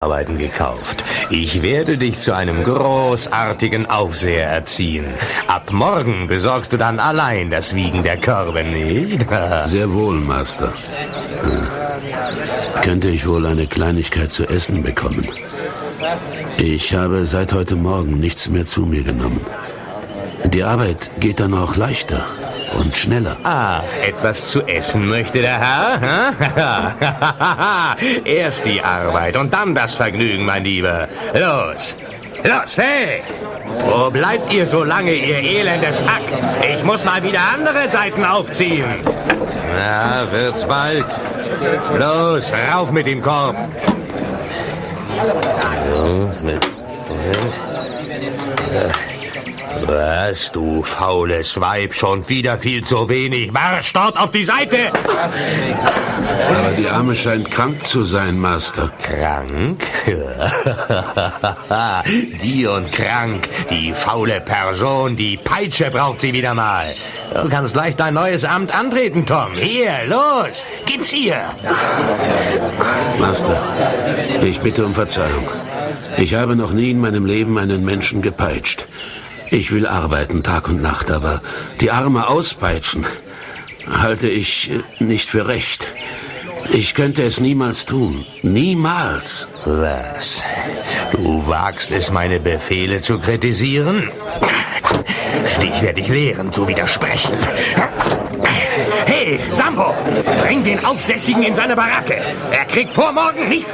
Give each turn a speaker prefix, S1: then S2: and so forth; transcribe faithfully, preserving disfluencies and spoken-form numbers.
S1: Arbeiten gekauft. Ich werde dich zu einem großartigen Aufseher erziehen. Ab morgen besorgst du dann allein das Wiegen der Körbe, nicht?
S2: Sehr wohl, Master. Äh, könnte ich wohl eine Kleinigkeit zu essen bekommen? Ich habe seit heute Morgen nichts mehr zu mir genommen. Die Arbeit geht dann auch leichter und schneller.
S1: Ach, etwas zu essen möchte der Herr? Erst die Arbeit und dann das Vergnügen, mein Lieber. Los, los, hey! Wo bleibt ihr so lange, ihr elendes Pack? Ich muss mal wieder andere Seiten aufziehen. Na, wird's bald. Los, rauf mit dem Korb. So, mit... Was, du faules Weib, schon wieder viel zu wenig. Marsch dort auf die Seite!
S2: Aber die Arme scheint krank zu sein, Master.
S1: Krank? Die und krank, die faule Person, die Peitsche braucht sie wieder mal. Du kannst gleich dein neues Amt antreten, Tom. Hier, los, gib's ihr!
S2: Master, ich bitte um Verzeihung. Ich habe noch nie in meinem Leben einen Menschen gepeitscht. Ich will arbeiten, Tag und Nacht, aber die Arme auspeitschen halte ich nicht für recht. Ich könnte es niemals tun. Niemals.
S1: Was? Du wagst es, meine Befehle zu kritisieren? Dich werde ich lehren, zu widersprechen. Hey, Sambo! Bring den Aufsässigen in seine Baracke. Er kriegt vor morgen nichts